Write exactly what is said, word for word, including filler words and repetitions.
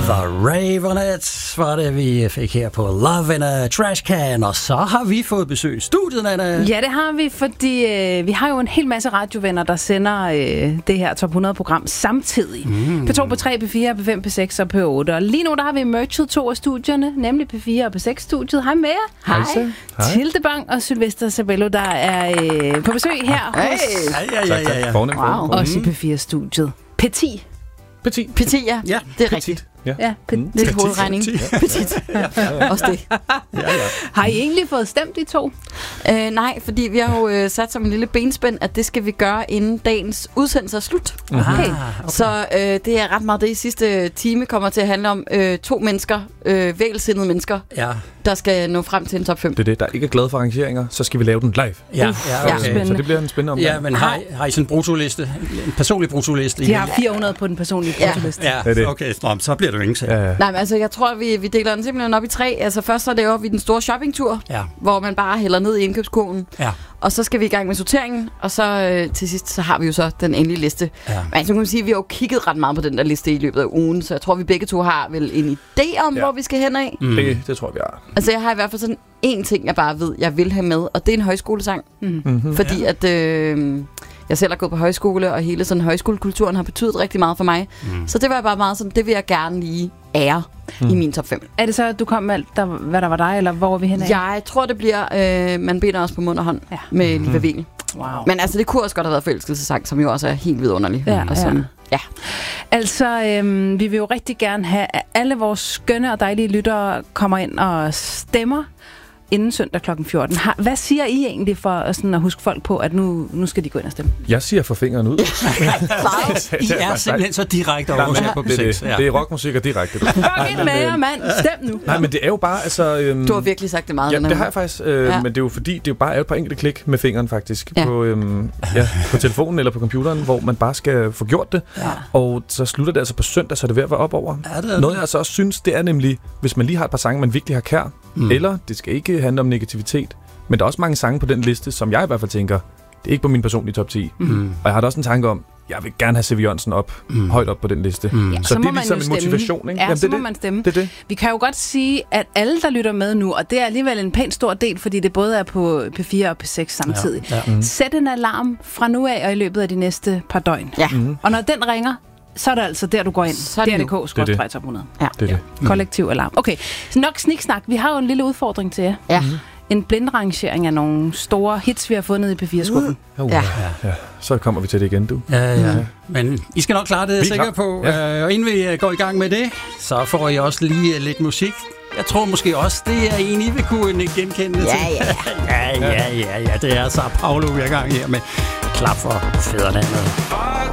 The Raveonettes var det, vi fik her på Love in a Trash Can. Og så har vi fået besøg i studiet, Anna. Ja, det har vi, fordi øh, vi har jo en hel masse radiovenner, der sender øh, det her Top hundrede-program samtidig. Mm. P to, P tre, P fire, P fem, P seks og P otte. Og lige nu, der har vi merget to af studierne, nemlig P fire og P seks-studiet. Hej med jer. Hej. Hej. Tilde Bang og Sylvester Sabello, der er øh, på besøg her. Hey. Hos... Ja, ja, ja, ja. Wow. Også i P fire-studiet. P ti. P ti. P ti, ja. Ja. Det er rigtigt. Ja, ja p- mm. Det er hovedregning. Petit. Ja. Også det. Ja, ja. Har I egentlig fået stemt de to? Øh, nej, fordi vi har jo øh, sat som en lille benspænd, at det skal vi gøre inden dagens udsendelse er slut. Okay. okay. Så øh, det er ret meget det i sidste time kommer til at handle om øh, to mennesker, øh, vælsindede mennesker, Ja. der skal nå frem til en top fem. Det er det. Der er ikke er glad for arrangeringer, så skal vi lave den live. Ja, Uff, ja, okay. ja. Så det bliver en spændende omgang. Ja, men har I, har I sådan en brutoliste? En personlig brutoliste? De har fire hundrede på den personlige Ja. brutoliste. Ja, Det er det. okay. Nå, så bliver det jo ingen sag. Ja, ja. Nej, men altså, jeg tror, vi, vi deler den simpelthen op i tre. Altså, først så laver vi den store shoppingtur, Ja. hvor man bare hælder ned i indkøbskurven. Ja. Og så skal vi i gang med sorteringen, og så øh, til sidst, så har vi jo så den endelige liste. Ja. Men så kan man sige, at vi har jo kigget ret meget på den der liste i løbet af ugen, så jeg tror, vi begge to har vel en idé om, Ja. hvor vi skal hen af. Mm. Det, det tror jeg, vi har. Altså, jeg har i hvert fald sådan en ting, jeg bare ved, jeg vil have med, og det er en højskolesang. Mm. Mm-hmm. Fordi at øh, jeg selv har gået på højskole, og hele sådan højskolekulturen har betydet rigtig meget for mig. Mm. Så det var bare meget sådan, det vil jeg gerne lige ære mm. i min top fem. Er det så, at du kom med alt, der, hvad der var dig, eller hvor er vi hen af? Jeg tror, det bliver, øh, man binder os på mund og hånd Ja. med Liva Weel. Wow. Men altså, det kunne også godt have været forelskelsesang, som jo også er helt vidunderlig. Ja, og sådan, ja. Altså, øhm, vi vil jo rigtig gerne have, at alle vores skønne og dejlige lyttere kommer ind og stemmer inden søndag klokken fjorten. Har, hvad siger I egentlig for sådan at huske folk på, at nu, nu skal de gå ind og stemme? Jeg siger for fingeren ud. I er simpelthen så direkte over her på P det, er seks. det. det er rockmusik og direkte. Fuck ind med jer, mand! Stem nu! Nej, men det er jo bare, altså... Øhm, Du har virkelig sagt det meget. Ja, den her det har uge. jeg faktisk, øh, Ja. ja. men det er jo fordi, det er jo bare et par enkelte klik med fingeren faktisk, Ja. ja. På, øhm, ja, på telefonen eller på computeren, hvor man bare skal få gjort det, Ja. og så slutter det altså på søndag, så er det ved at være op over. Er det? Noget jeg altså også synes, det er nemlig, hvis man lige har et par sange, man virkelig har kær, Mm. mm. eller det skal ikke handle om negativitet, men der er også mange sange på den liste, som jeg i hvert fald tænker, det er ikke på min personlige top ti. Mm. Og jeg har da også en tanke om, jeg vil gerne have C V Jørgensen op, Mm. højt op på den liste. Mm. Ja, Så, så det må er man ligesom jo en stemme. motivation, ikke? Ja, Jamen, så det er må man stemme. Det er det. Vi kan jo godt sige, at alle, der lytter med nu, og det er alligevel en pænt stor del, fordi det både er på P fire og P seks samtidig. Ja, ja. Mm. Sæt en alarm fra nu af og i løbet af de næste par døgn. Ja. Mm. Og når den ringer, så er det altså der, du går ind. Så er det D R nu. D K skråstreg top hundrede. Ja. Det er det. Kollektiv alarm. Okay, så nok sniksnak. Vi har jo en lille udfordring til jer. Ja. En blindrangering af nogle store hits, vi har fundet i P fire-skuffen. Uh, Ja. ja. Så kommer vi til det igen, du. Ja, ja. Men I skal nok klare det, jeg er Vi er sikker klar. på. Ja. Og inden vi går i gang med det, så får I også lige lidt musik. Jeg tror måske også, det er en, I vil kunne genkende Ja, til. ja, ja, ja, ja, ja. Det er så Paulo, vi er i gang her med klap for fædrelandet.